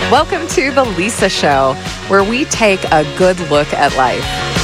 Welcome to The Lisa Show, where we take a good look at life.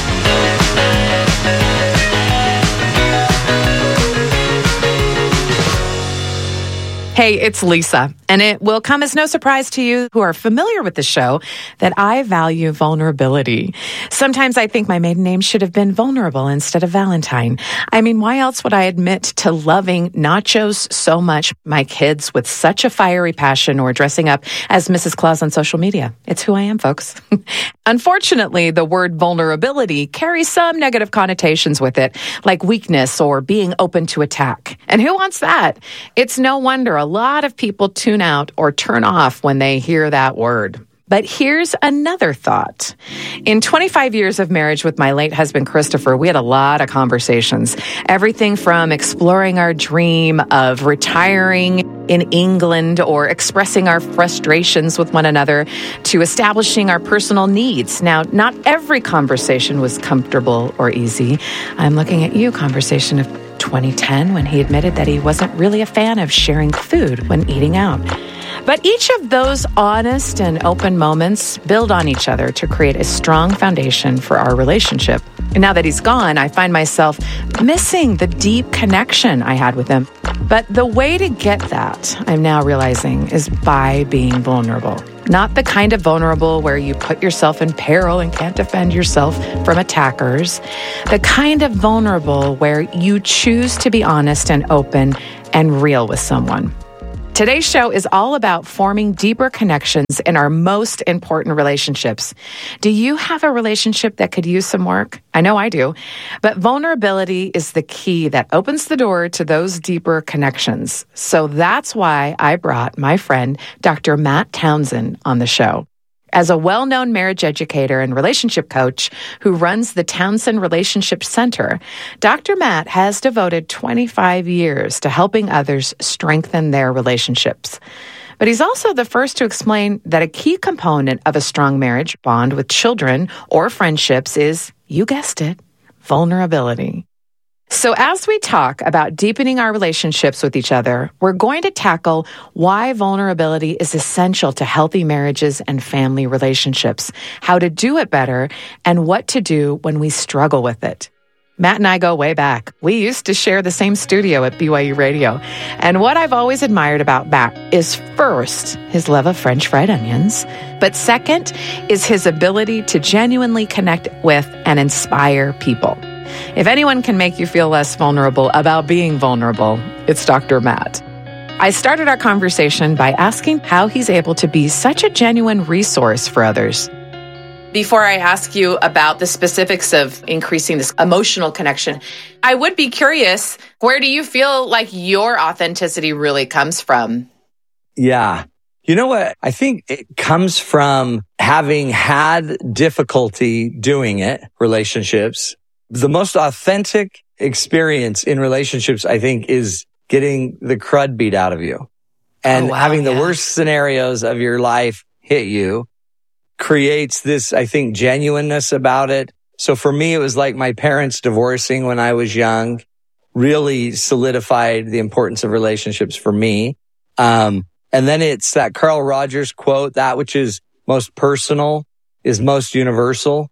Hey, it's Lisa, and it will come as no surprise to you who are familiar with the show that I value vulnerability. Sometimes I think my maiden name should have been Vulnerable instead of Valentine. I mean, why else would I admit to loving nachos so much, my kids with such a fiery passion, or dressing up as Mrs. Claus on social media? It's who I am, folks. Unfortunately, the word vulnerability carries some negative connotations with it, like weakness or being open to attack. And who wants that? It's no wonder a lot of people tune out or turn off when they hear that word. But here's another thought. In 25 years of marriage with my late husband, Christopher, we had a lot of conversations. Everything from exploring our dream of retiring in England or expressing our frustrations with one another to establishing our personal needs. Now, not every conversation was comfortable or easy. I'm looking at you, conversation of 2010, when he admitted that he wasn't really a fan of sharing food when eating out. But each of those honest and open moments build on each other to create a strong foundation for our relationship. And now that he's gone, I find myself missing the deep connection I had with him. But the way to get that, I'm now realizing, is by being vulnerable. Not the kind of vulnerable where you put yourself in peril and can't defend yourself from attackers. The kind of vulnerable where you choose to be honest and open and real with someone. Today's show is all about forming deeper connections in our most important relationships. Do you have a relationship that could use some work? I know I do. But vulnerability is the key that opens the door to those deeper connections. So that's why I brought my friend, Dr. Matt Townsend, on the show. As a well-known marriage educator and relationship coach who runs the Townsend Relationship Center, Dr. Matt has devoted 25 years to helping others strengthen their relationships. But he's also the first to explain that a key component of a strong marriage bond with children or friendships is, you guessed it, vulnerability. So as we talk about deepening our relationships with each other, we're going to tackle why vulnerability is essential to healthy marriages and family relationships, how to do it better, and what to do when we struggle with it. Matt and I go way back. We used to share the same studio at BYU Radio. And what I've always admired about Matt is first, his love of French fried onions, but second is his ability to genuinely connect with and inspire people. If anyone can make you feel less vulnerable about being vulnerable, it's Dr. Matt. I started our conversation by asking how he's able to be such a genuine resource for others. Before I ask you about the specifics of increasing this emotional connection, I would be curious, where do you feel like your authenticity really comes from? Yeah. You know what? I think it comes from having had difficulty doing it, relationships. The most authentic experience in relationships, I think, is getting the crud beat out of you and having the worst scenarios of your life hit you creates this, I think, genuineness about it. So for me, it was like my parents divorcing when I was young really solidified the importance of relationships for me. And then it's that Carl Rogers quote, that which is most personal is most universal.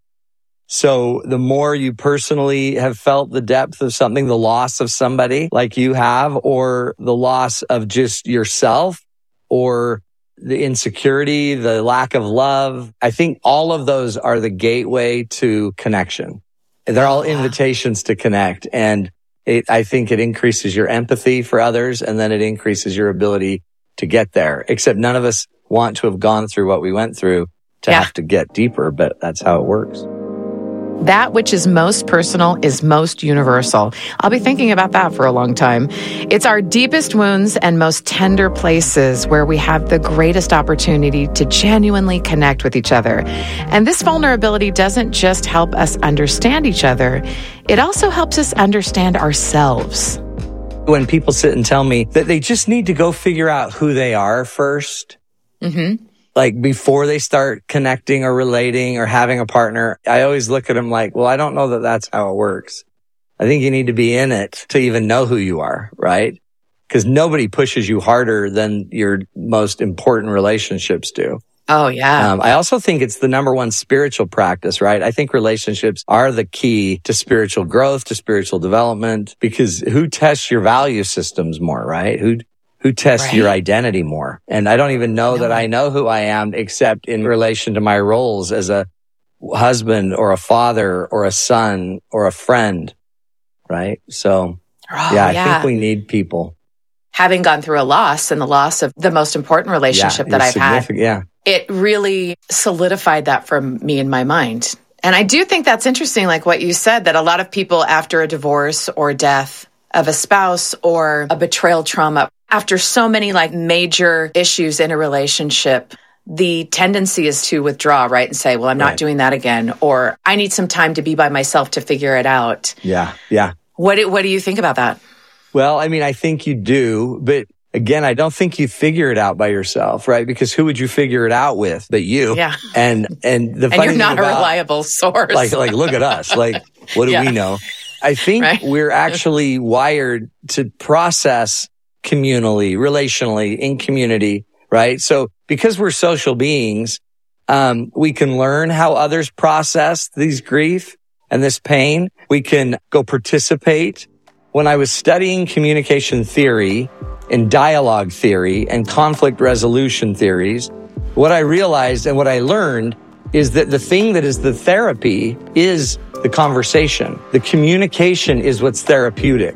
So the more you personally have felt the depth of something, the loss of somebody like you have, or the loss of just yourself, or the insecurity, the lack of love, I think all of those are the gateway to connection. They're all invitations to connect. And I think it increases your empathy for others, and then it increases your ability to get there. Except none of us want to have gone through what we went through to have to get deeper, but that's how it works. That which is most personal is most universal. I'll be thinking about that for a long time. It's our deepest wounds and most tender places where we have the greatest opportunity to genuinely connect with each other. And this vulnerability doesn't just help us understand each other, it also helps us understand ourselves. When people sit and tell me that they just need to go figure out who they are first, like before they start connecting or relating or having a partner, I always look at them like, well, I don't know that that's how it works. I think you need to be in it to even know who you are, right? Because nobody pushes you harder than your most important relationships do. Oh, yeah. I also think it's the number one spiritual practice, right? I think relationships are the key to spiritual growth, to spiritual development, because who tests your value systems more, right? Who tests your identity more? And I don't even know that I know who I am except in relation to my roles as a husband or a father or a son or a friend, right? So, I think we need people. Having gone through a loss and the loss of the most important relationship that I've had, it really solidified that for me in my mind. And I do think that's interesting, like what you said, that a lot of people after a divorce or death of a spouse or a betrayal trauma, after so many like major issues in a relationship, the tendency is to withdraw, right? And say, well, I'm not doing that again, or I need some time to be by myself to figure it out. Yeah. What do you think about that? Well, I mean, I think you do, but again, I don't think you figure it out by yourself, right? Because who would you figure it out with but you? Yeah. And the funny you're not a reliable source. Like look at us. Like, what do we know? I think we're actually wired to process communally, relationally, in community, right? So because we're social beings, we can learn how others process these grief and this pain. We can go participate. When I was studying communication theory and dialogue theory and conflict resolution theories, what I realized and what I learned is that the thing that is the therapy is the conversation. The communication is what's therapeutic.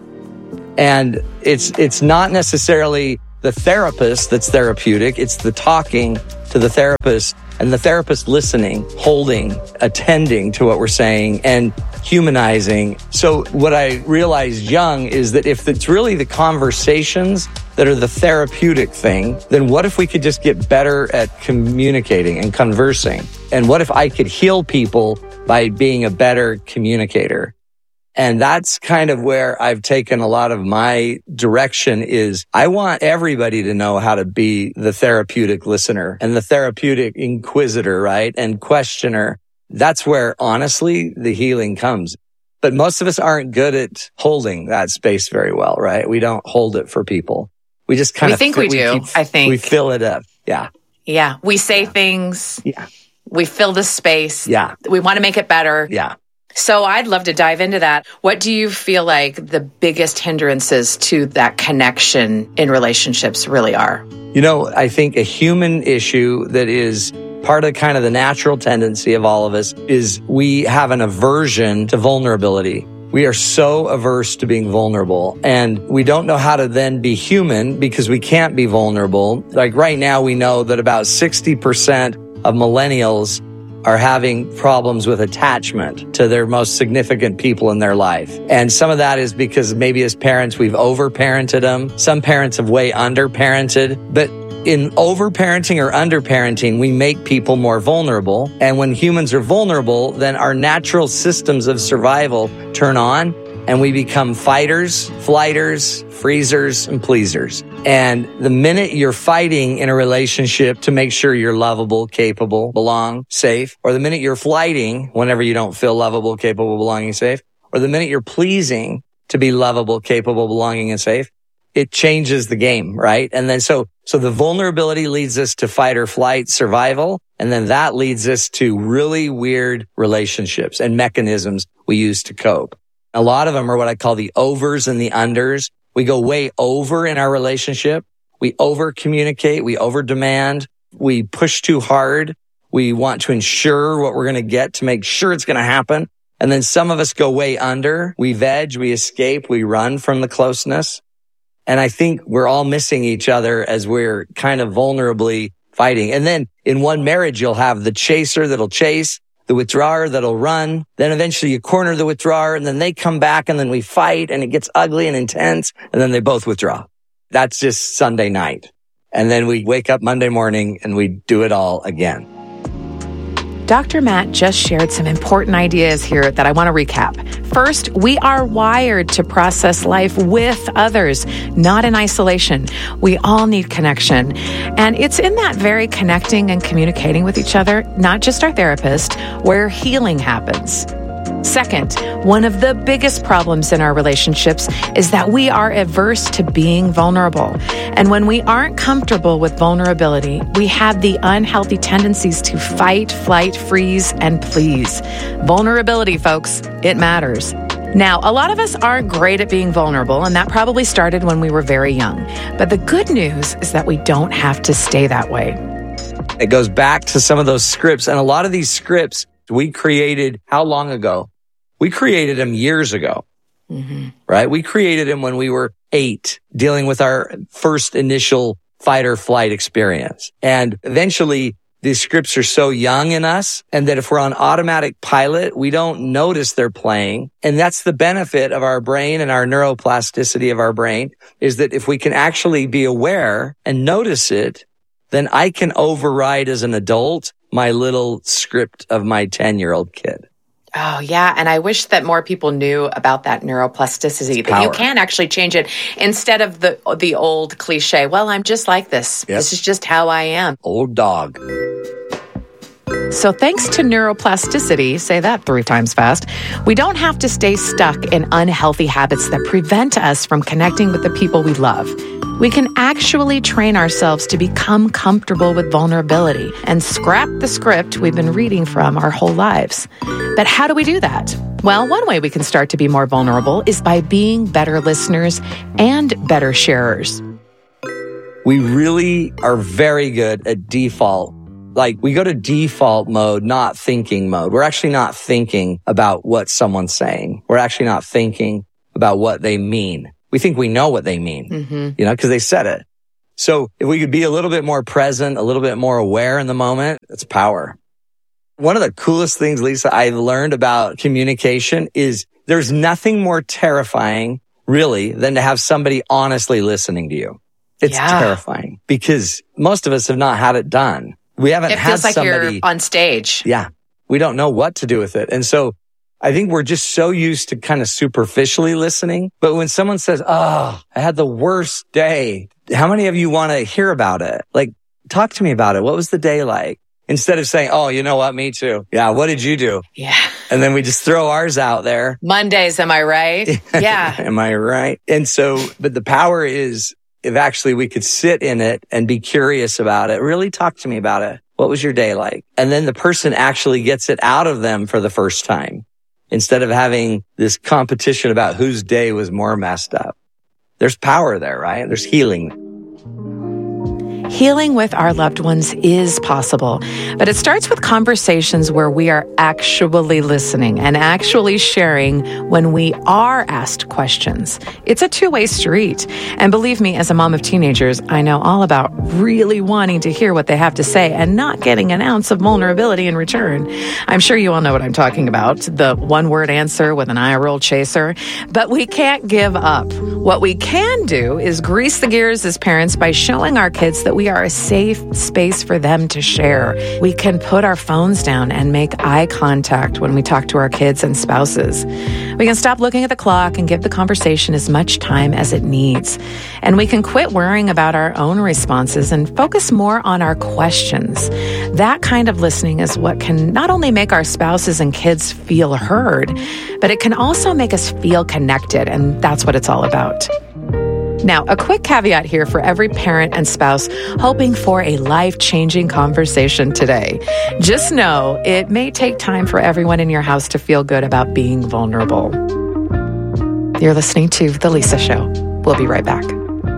And it's not necessarily the therapist that's therapeutic. It's the talking to the therapist and the therapist listening, holding, attending to what we're saying and humanizing. So what I realized young is that if it's really the conversations that are the therapeutic thing, then what if we could just get better at communicating and conversing? And what if I could heal people by being a better communicator? And that's kind of where I've taken a lot of my direction is I want everybody to know how to be the therapeutic listener and the therapeutic inquisitor, right? And questioner. That's where honestly the healing comes. But most of us aren't good at holding that space very well, right? We don't hold it for people. We just kind of think we do. I think we fill it up. Yeah. Yeah. We say things. Yeah. We fill the space. Yeah. We want to make it better. Yeah. So I'd love to dive into that. What do you feel like the biggest hindrances to that connection in relationships really are? You know, I think a human issue that is part of kind of the natural tendency of all of us is we have an aversion to vulnerability. We are so averse to being vulnerable and we don't know how to then be human because we can't be vulnerable. Like right now, we know that about 60% of millennials are having problems with attachment to their most significant people in their life. And some of that is because maybe as parents, we've over-parented them. Some parents have way under-parented. But in over-parenting or under-parenting, we make people more vulnerable. And when humans are vulnerable, then our natural systems of survival turn on and we become fighters, flighters, freezers, and pleasers. And the minute you're fighting in a relationship to make sure you're lovable, capable, belong, safe, or the minute you're flighting whenever you don't feel lovable, capable, belonging, safe, or the minute you're pleasing to be lovable, capable, belonging, and safe, it changes the game, right? And then so the vulnerability leads us to fight or flight survival. And then that leads us to really weird relationships and mechanisms we use to cope. A lot of them are what I call the overs and the unders. We go way over in our relationship. We over communicate. We over demand. We push too hard. We want to ensure what we're going to get to make sure it's going to happen. And then some of us go way under. We veg, we escape, we run from the closeness. And I think we're all missing each other as we're kind of vulnerably fighting. And then in one marriage, you'll have the chaser that'll chase, the withdrawer that'll run. Then eventually you corner the withdrawer and then they come back and then we fight and it gets ugly and intense and then they both withdraw. That's just Sunday night. And then we wake up Monday morning and we do it all again. Dr. Matt just shared some important ideas here that I want to recap. First, we are wired to process life with others, not in isolation. We all need connection. And it's in that very connecting and communicating with each other, not just our therapist, where healing happens. Second, one of the biggest problems in our relationships is that we are averse to being vulnerable. And when we aren't comfortable with vulnerability, we have the unhealthy tendencies to fight, flight, freeze, and please. Vulnerability, folks, it matters. Now, a lot of us aren't great at being vulnerable, and that probably started when we were very young. But the good news is that we don't have to stay that way. It goes back to some of those scripts, and a lot of these scripts we created how long ago? We created them years ago, right? We created them when we were 8, dealing with our first initial fight or flight experience. And eventually, these scripts are so young in us, and that if we're on automatic pilot, we don't notice they're playing. And that's the benefit of our brain and our neuroplasticity of our brain, is that if we can actually be aware and notice it, then I can override as an adult my little script of my 10-year-old kid. Oh, yeah. And I wish that more people knew about that neuroplasticity, that you can actually change it instead of the old cliche, well, I'm just like this. Yep. This is just how I am. Old dog. So thanks to neuroplasticity, say that 3 times fast, we don't have to stay stuck in unhealthy habits that prevent us from connecting with the people we love. We can actually train ourselves to become comfortable with vulnerability and scrap the script we've been reading from our whole lives. But how do we do that? Well, one way we can start to be more vulnerable is by being better listeners and better sharers. We really are very good at default. Like, we go to default mode, not thinking mode. We're actually not thinking about what someone's saying. We're actually not thinking about what they mean. We think we know what they mean, because they said it. So if we could be a little bit more present, a little bit more aware in the moment, it's power. One of the coolest things, Lisa, I've learned about communication is there's nothing more terrifying, really, than to have somebody honestly listening to you. It's terrifying because most of us have not had it done. We haven't had somebody. It feels like you're on stage. Yeah. We don't know what to do with it. And so I think we're just so used to kind of superficially listening. But when someone says, oh, I had the worst day, how many of you want to hear about it? Like, talk to me about it. What was the day like? Instead of saying, oh, you know what? Me too. Yeah. What did you do? Yeah. And then we just throw ours out there. Mondays, am I right? Yeah. Am I right? And so, but the power is, if actually we could sit in it and be curious about it, really talk to me about it. What was your day like? And then the person actually gets it out of them for the first time, instead of having this competition about whose day was more messed up. There's power there, right? There's healing. Healing with our loved ones is possible, but it starts with conversations where we are actually listening and actually sharing when we are asked questions. It's a two-way street. And believe me, as a mom of teenagers, I know all about really wanting to hear what they have to say and not getting an ounce of vulnerability in return. I'm sure you all know what I'm talking about, the one-word answer with an eye-roll chaser. But we can't give up. What we can do is grease the gears as parents by showing our kids that we are a safe space for them to share. We can put our phones down and make eye contact when we talk to our kids and spouses. We can stop looking at the clock and give the conversation as much time as it needs. And we can quit worrying about our own responses and focus more on our questions. That kind of listening is what can not only make our spouses and kids feel heard, but it can also make us feel connected. And that's what it's all about. Now, a quick caveat here for every parent and spouse hoping for a life-changing conversation today. Just know it may take time for everyone in your house to feel good about being vulnerable. You're listening to The Lisa Show. We'll be right back.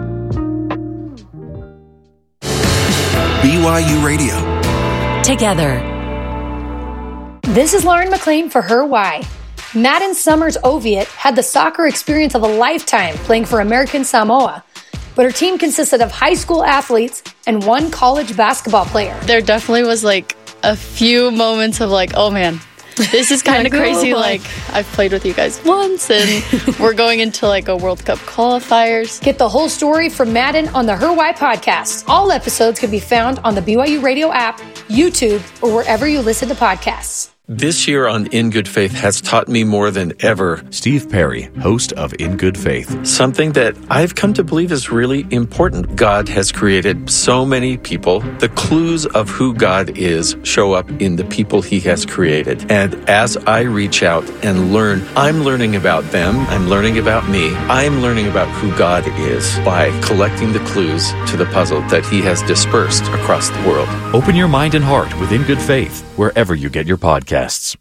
BYU Radio. Together. This is Lauren McLean for Her Why. Madden Summers Oviatt had the soccer experience of a lifetime playing for American Samoa, but her team consisted of high school athletes and one college basketball player. There definitely was like a few moments of like, oh man, this is kind of crazy. Like, I've played with you guys once and we're going into like a World Cup qualifiers. Get the whole story from Madden on the Her Why podcast. All episodes can be found on the BYU Radio app, YouTube, or wherever you listen to podcasts. This year on In Good Faith has taught me more than ever. Steve Perry, host of In Good Faith. Something that I've come to believe is really important. God has created so many people. The clues of who God is show up in the people he has created. And as I reach out and learn, I'm learning about them. I'm learning about me. I'm learning about who God is by collecting the clues to the puzzle that he has dispersed across the world. Open your mind and heart with In Good Faith, wherever you get your podcasts.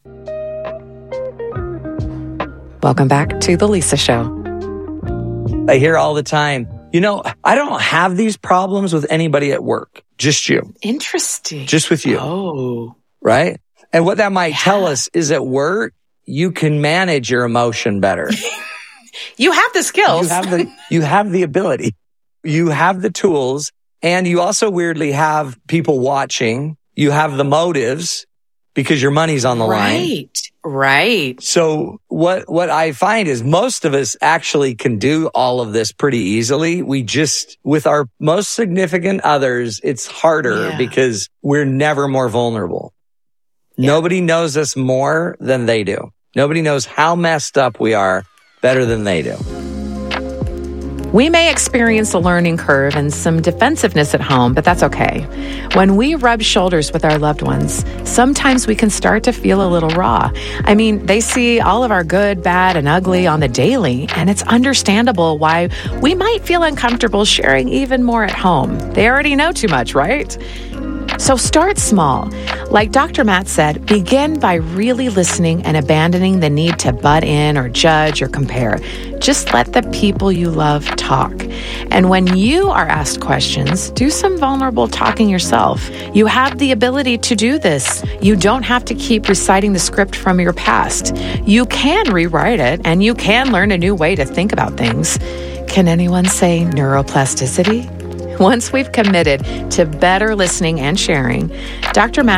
Welcome back to The Lisa Show. I hear all the time, I don't have these problems with anybody at work. Just you. Interesting. Just with you. Oh. Right? And what that might tell us is at work, you can manage your emotion better. You have the skills. You have the ability. You have the tools. And you also weirdly have people watching. You have the motives because your money's on the line. Right. So what I find is most of us actually can do all of this pretty easily. We just, with our most significant others, it's harder because we're never more vulnerable. Yeah. Nobody knows us more than they do. Nobody knows how messed up we are better than they do. We may experience a learning curve and some defensiveness at home, but that's okay. When we rub shoulders with our loved ones, sometimes we can start to feel a little raw. I mean, they see all of our good, bad, and ugly on the daily, and it's understandable why we might feel uncomfortable sharing even more at home. They already know too much, right? So start small. Like Dr. Matt said, begin by really listening and abandoning the need to butt in or judge or compare. Just let the people you love talk. And when you are asked questions, do some vulnerable talking yourself. You have the ability to do this. You don't have to keep reciting the script from your past. You can rewrite it, and you can learn a new way to think about things. Can anyone say neuroplasticity? Once we've committed to better listening and sharing, Dr. Matt